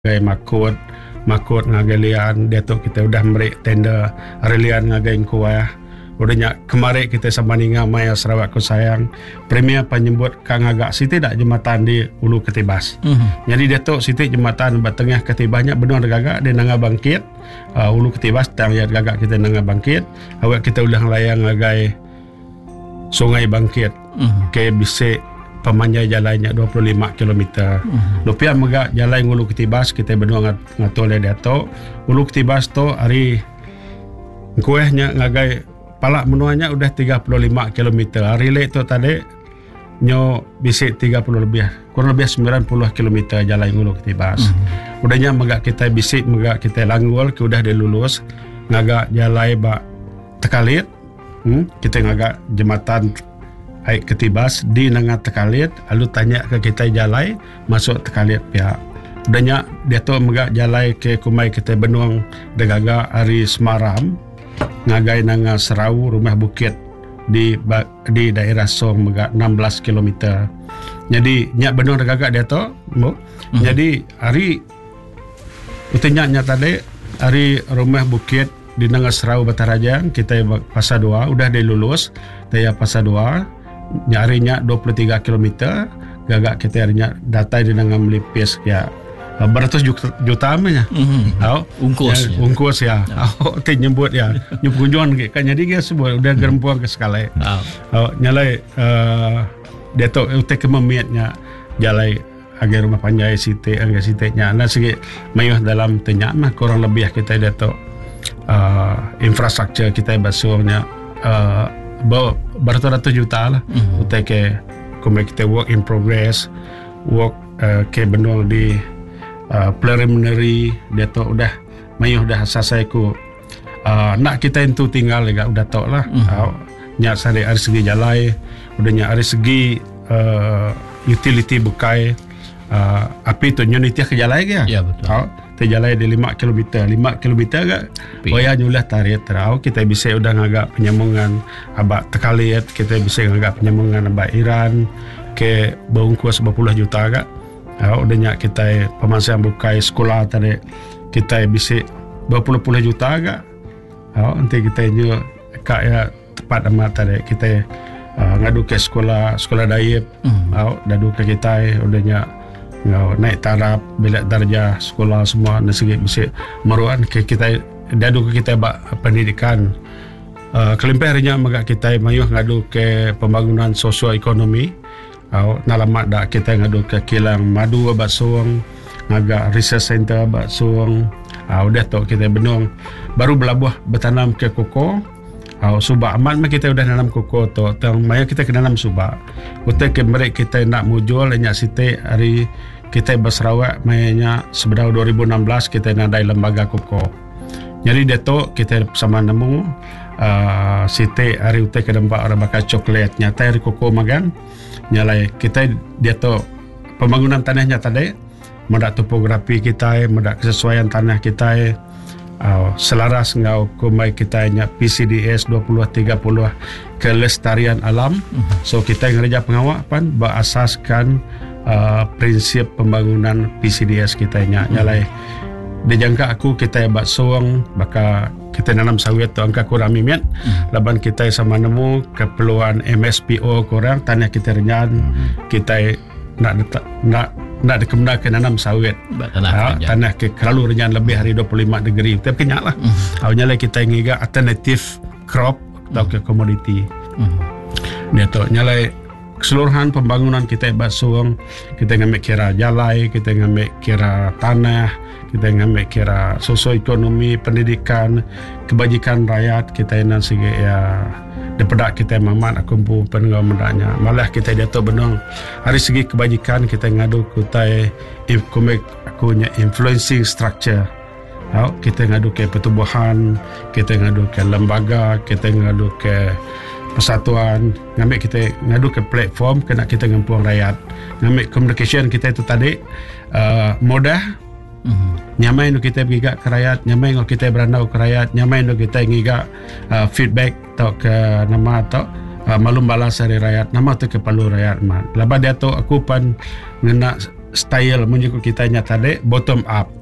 ngagai makut ngagai lian dia tu kita udah beri tender relian ngagai kuah udahnya kemarin kita sama ninga maya Sarawak ku sayang premier penyebut kang agak siti dak jembatan di Ulu Ketibas. Jadi dia tu siti jembatan batengah Ketibasnya benar gagak dia nanga bangkit Ulu Ketibas tang ya gagak kita nanga bangkit awak kita udah layang ngagai sungai bangkit ke bisik pemanjai jalannya 25 km. Lupian megak jalan Ulu Ketibas kita benua ngatul dia tu. Ulu Ketibas tu hari kuehnya ngagai palak menuanya udah 35 km. Hari lek tu tadi nyo bisik 30 lebih. Kurang lebih 90 km jalan Ulu Ketibas. Udahnya megak kita bisik megak kita langgul ke udah dilulus ngagak jalan bak Tekalit. Kita ngagak jembatan Aik Ketibas di nengah Tekalit lalu tanya ke kita jalai masuk Tekalit pihak udahnya dia tu megak jalai ke kumai kita benuang degaga hari Semaram ngagai nengah Serau Rumah Bukit di daerah Song megak 16 km. Jadi nyak benuang degaga dia tu jadi hari utenya tadi hari Rumah Bukit di nengah Serau Batarajang kita Pasar 2 udah dilulus daya Pasar 2 nyarinya 23 km gagak kita harinya data di nengah melipis ya beratus juta namanya ungkus ya te nyebut ya nyebut kan jadi dia sebuah udah gerempuan ke sekali nyalai dia tu utek kememiatnya jalai agar rumah panjai site angga sitenya nah segi mayuh dalam tenya mah kurang lebih kita dia tu infrastruktur kita basuhnya beratus juta lah utai ke kumai kita work in progress work ke benua di preliminary dia tu udah mayuh dah selesai ku nak kita itu tinggal juga udah tau lah nyak dari segi jalai udah nyak dari segi utility bukai api tu nyunitia ke jalai ke ya betul terjalai di 5 km agak boya nyulah tarik terau kita bisa udah ngagak penyambungan abak Tekalit kita bisa ngagak penyambungan abak Iran ke bungkus 20 juta agak udahnya kita pemasangan bukai sekolah tadi kita bisa 20 juta agak nanti kita juga kayak tepat amat tadi kita ngadu ke sekolah dayip dadu ke kita udahnya naik taraf bilik darjah sekolah semua dan segi bisa meruan ke kita dadu ke kita pendidikan kelimpai harinya magak kita mayuh ngadu ke pembangunan sosioekonomi nalamat dak kita ngadu ke kilang madu Basung ngagak research center Basung udah tu kita benung baru belabuh bertanam ke koko subak amat kita udah nanam koko tu maya kita ke nanam subak utai ke mereka kita nak mujul nyak site hari kita berserawak mayanya sebenarnya 2016 kita nadai lembaga koko jadi dia tu kita sama nemu site hari utai ke dempak orang bakal coklat nyata hari koko magan nyalai kita dia tu pembangunan tanahnya tadi medak topografi kita medak kesesuaian tanah kita selaras ngau kumai kita nya PCDS 2030 kelestarian alam so kita ngerja pengawapan berasaskan prinsip pembangunan PCDS kita nya nyalai dijangka aku kita bak suang baka kita nanam sawit tu angka kurang mimian laban kita sama nemu keperluan MSPO kurang tanah kita renyan kita nak dikemna ke nanam sawit tanah ke kelalu renyan lebih hari 25 degree tapi kenyak lah awalnya kita ngiga alternatif crop atau ke komoditi dia tu nyalai keseluruhan pembangunan kita Basung kita ngambil kira jalai kita ngambil kira tanah kita ngambil kira sosioekonomi pendidikan kebajikan rakyat kita nan segi ya depedak kita mamat akumpu penengah mendaknya malah kita dia tu benung hari segi kebajikan kita ngadu kutai akunya influencing structure kita ngadu ke pertubuhan kita ngadu ke lembaga kita ngadu ke persatuan ngambil kita ngadu ke platform kena kita ngampuang rakyat ngambil communication kita itu tadi mudah nyamai nu kita giga ke rakyat nyamai nu kita berandau ke rakyat nyamai nu kita giga feedback atau ke nama atau malum balas dari rakyat nama tu ke palu rakyat man laba dia tu aku pan ngena style menyuku kita nyata de bottom up.